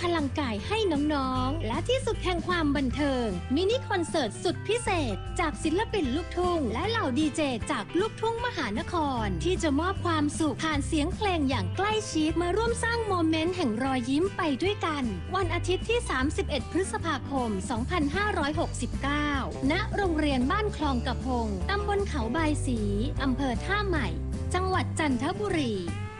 ลังกายให้น้องๆและที่สุดแห่งความบันเทิงมินิคอนเสิร์ตสุดพิเศษจากศิลปินลูกทุ่งและเหล่าดีเจจากลูกทุ่งมหานครที่จะมอบความสุขผ่านเสียงเพลงอย่างใกล้ชิดมาร่วมสร้างโมเมนต์แห่งรอยยิ้มไปด้วยกันวันอาทิตย์ที่31พฤษภาคม2569ณโรงเรียนบ้านคลองกระพงตำบลเขาบายศรีอำเภอท่าใหม่จังหวัดจันทบุรี